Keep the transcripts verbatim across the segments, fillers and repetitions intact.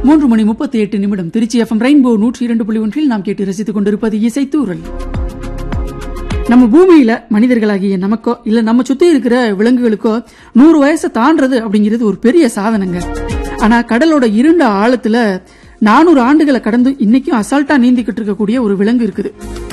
மூன்று மணி முப்பத்தி எட்டு நிமிடம் திருச்சி எஃப்எம் ரெயின்போ நூற்றி இரண்டு புள்ளி ஒன்றில் நாம் கேட்டு ரசித்துக் கொண்டிருப்பது இசைத்தூரல். நம்ம பூமியில மனிதர்களாகிய நமக்கோ இல்ல நம்ம சுத்தி இருக்கிற விலங்குகளுக்கோ நூறு வயசை தாண்டது அப்படிங்கிறது ஒரு பெரிய சாதனைங்க. ஆனா கடலோட இருண்ட ஆழத்துல நானூறு ஆண்டுகளை கடந்து இன்னைக்கும் அசால்ட்டா நீந்திக்கிட்டு இருக்கக்கூடிய ஒரு விலங்கு இருக்குது.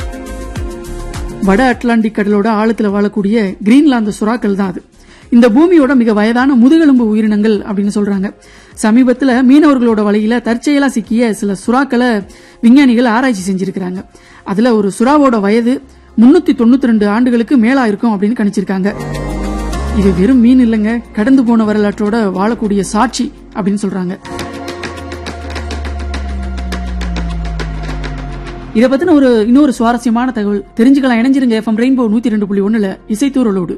வட அட்லாண்டிக் கடலோட ஆழத்துல வாழக்கூடிய கிரீன்லாந்து சுறாக்கள் தான் அது. இந்த பூமியோட மிக வயதான முதுகெலும்பு உயிரினங்கள் அப்படின்னு சொல்றாங்க. சமீபத்துல மீனவர்களோட வலையில தற்செயலா சிக்கிய சில சுறாக்களை விஞ்ஞானிகள் ஆராய்ச்சி செஞ்சிருக்கிறாங்க. அதுல ஒரு சுறாவோட வயது முன்னூத்தி தொண்ணூத்தி ரெண்டு ஆண்டுகளுக்கு மேலா இருக்கும் அப்படின்னு கணிச்சிருக்காங்க. இது வெறும் மீன் இல்லைங்க, கடந்து போன வரலாற்றோட வாழக்கூடிய சாட்சி அப்படின்னு சொல்றாங்க. இதை பத்தின ஒரு இன்னொரு சுவாரஸ்யமான தகவல் தெரிஞ்சுக்கலாம். இணைஞ்சிருங்க எஃப்எம் ரெயின்போ நூத்தி ரெண்டு புள்ளி ஒண்ணுல இசைத்தூரலோடு.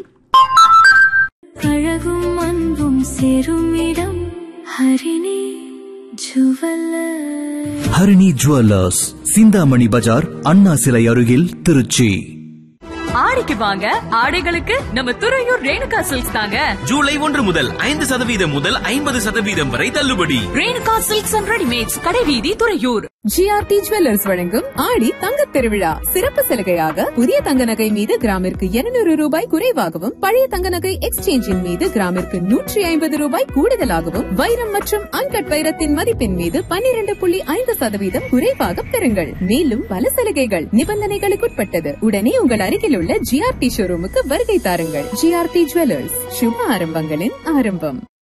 அழகும் அன்பும் சேரும் இடம் ஹரிணி ஜுவல்லர்ஸ். ஹரிணி ஜுவல்லர்ஸ், சிந்தாமணி பஜார், அண்ணா சிலை அருகில், திருச்சி. ஆடிக்கு வாங்க, ஆடைகளுக்கு நம்ம துறையூர் ரேணுகா சில்க்ஸ் தாங்க. ஜூலை ஒன்று முதல் ஐந்து சதவீதம் முதல் ஐம்பது சதவீதம் வரை தள்ளுபடி. ரேணுகா சில்க்ஸ் அண்ட் ரெடிமேட்ஸ், கடைவீதி, துறையூர். ஜிஆர்டி ஜுவல்லர்ஸ் வழங்கும் ஆடி தங்க திருவிழா சிறப்பு சலுகையாக புதிய தங்க நகை மீது கிராமிற்கு இருநூறு ரூபாய் குறைவாகவும், பழைய தங்க நகை எக்ஸ்சேஞ்சின் மீது கிராமிற்கு நூற்றி ஐம்பது ரூபாய் கூடுதலாகவும், வைரம் மற்றும் அன்கட் வைரத்தின் மதிப்பின் மீது பன்னிரண்டு புள்ளி ஐந்து சதவீதம் குறைவாக பெறுங்கள். மேலும் பல சலுகைகள் நிபந்தனைகளுக்குட்பட்டது. உடனே உங்கள் அருகில் உள்ள ஜிஆர்டி ஷோரூமுக்கு வருகை தாருங்கள். ஜிஆர்டி ஜுவல்லர்ஸ், சுப ஆரம்பங்களின் ஆரம்பம்.